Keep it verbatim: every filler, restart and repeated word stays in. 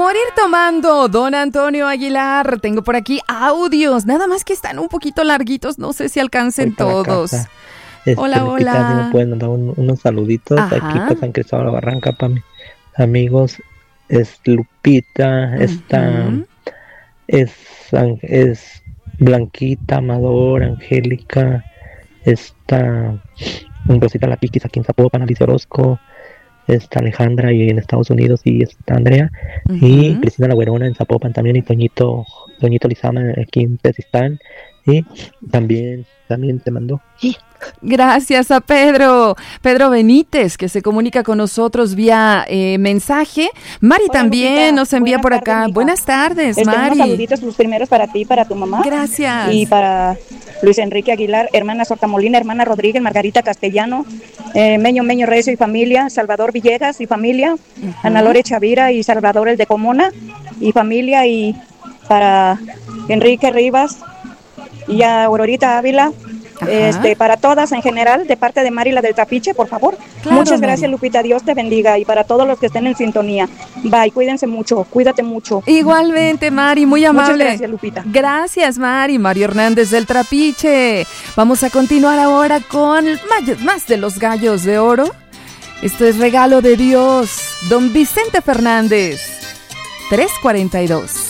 morir tomando, don Antonio Aguilar. Tengo por aquí audios, nada más que están un poquito larguitos, no sé si alcancen todos. Este, hola, Lupita, hola. ¿sí me pueden mandar un, unos saluditos? Ajá. Aquí para San Cristóbal de la Barranca, para mis amigos. Es Lupita, está, Uh-huh. es, es Blanquita, Amador, Angélica, está Rosita La Piquis aquí en Zapopan, Alicia Orozco, está Alejandra y en Estados Unidos, y está Andrea, Uh-huh. y Cristina La Güerona en Zapopan también, y Toñito, Toñito Lizama aquí en Tezistán, y también, también te mandó. Gracias a Pedro, Pedro Benítez, que se comunica con nosotros vía eh, mensaje. Mari Hola, también Lupita. nos envía Buenas por tardes, acá. mija. Buenas tardes, Este, Mari. unos saluditos, los primeros para ti, para tu mamá. Gracias. Y para Luis Enrique Aguilar, hermana Sortamolina, hermana Rodríguez, Margarita Castellano, eh, Meño Meño Recio y familia, Salvador Villegas y familia, uh-huh. Ana Lore Chavira y Salvador el de Comona y familia, y para Enrique Rivas y a Aurorita Ávila. Este, para todas en general, de parte de Mari, la del Trapiche, por favor. Claro, muchas gracias, Mari. Lupita, Dios te bendiga, y para todos los que estén en sintonía. Bye, cuídense mucho, cuídate mucho. Igualmente, Mari, muy amable. Muchas gracias, Lupita. Gracias, Mari. Mario Hernández del Trapiche. Vamos a continuar ahora con más de los gallos de oro. Esto es Regalo de Dios, don Vicente Fernández. tres cuarenta y dos.